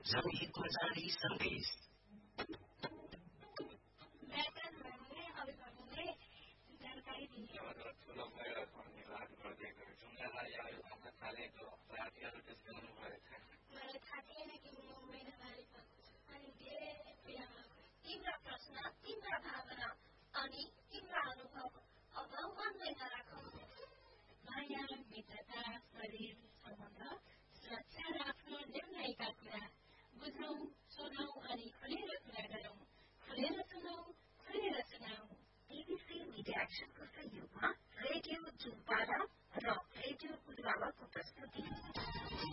जमिनको जारी सन्देश व्याकरणहरूले अभिभावकले जानकारी दिने ठुलो भएर भन्ने लाभ गरिदिएको उनीहरूलाई यो भन्न थालेको साथीहरू त्यस्तो हुनुभएको छ मलाई थाहा थिएन कि म महिनावारी भएको छु अनि धेरै पीडा भएको तीव्र प्रश्न तीव्र भावना अनि